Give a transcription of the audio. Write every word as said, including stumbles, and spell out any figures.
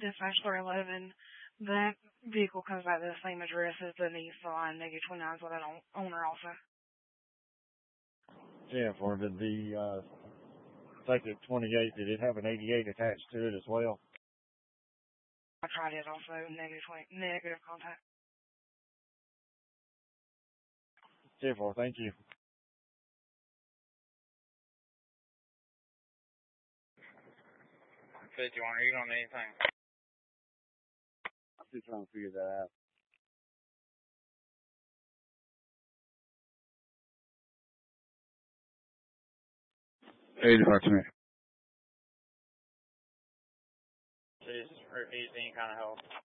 Dispatch three eleven. That vehicle comes back to the same address as the Nissan. Negative twenty-nine is with that owner also. Yeah, for did the uh, Executive twenty-eight, did it have an eighty-eight attached to it as well? I tried it also. Negative twenty, negative contact. ten four, thank you. fifty-one, are you going to need anything? I'm just trying to figure that out. eighty-five to me. Just repeat any kind of help.